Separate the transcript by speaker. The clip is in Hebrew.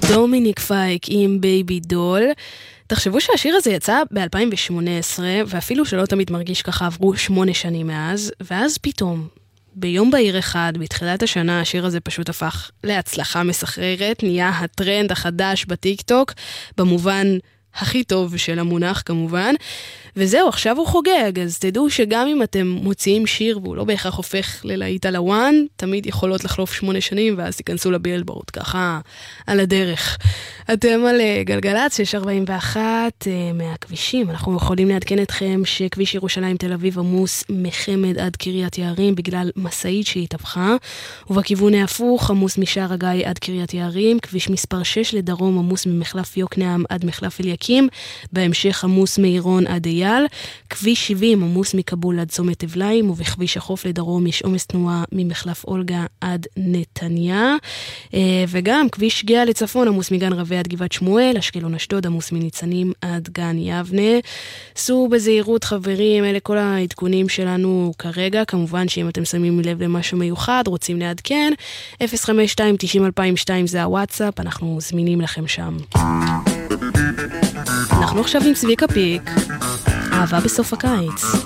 Speaker 1: דומיניק פייק עם בייבי דול. תחשבו שהשיר הזה יצא ב-2018, ואפילו שלא תמיד מרגיש ככה, עברו 8 שנים מאז, ואז פתאום, ביום בהיר אחד, בתחילת השנה, השיר הזה פשוט הפך להצלחה מסחררת, נהיה הטרנד החדש בטיק-טוק, במובן הכי טוב של המונח כמובן, וזהו, עכשיו הוא חוגג, אז תדעו שגם אם אתם מוציאים שיר והוא לא בהכרח הופך ללהיט על הוואן, תמיד יכולות לחלוף 8 שנים ואז תיכנסו לבילבורד, ככה על הדרך. אתם על גלגלץ 641 מהכבישים, אנחנו יכולים לעדכן אתכם שכביש ירושלים תל אביב עמוס מחמד עד קריית יערים בגלל מסעית שהתהפכה, ובכיוון ההפוך עמוס משער הגיא עד קריית יערים, כביש מספר 6 לדרום עמוס ממחלף יוקנעם עד מחלף אליקים, בהמשך עמוס מעירון עד אייל, כביש 70 עמוס מקבול עד צומת אבליים, ובכביש החוף לדרום יש עומס תנועה ממחלף אולגה עד נתניה, וגם כביש גאה לצפון עמוס מגן רבי עד גבעת שמואל, אשקלון אשדוד עמוס מניצנים עד גן יבנה. סעו בזהירות חברים, אלה כל העדכונים שלנו כרגע, כמובן שאם אתם שמים לב למשהו מיוחד, רוצים לעדכן, 052-90-2002 זה הוואטסאפ, אנחנו זמינים לכם שם. אנחנו עכשיו עם צביקה פיק, אהבה בסוף הקיץ.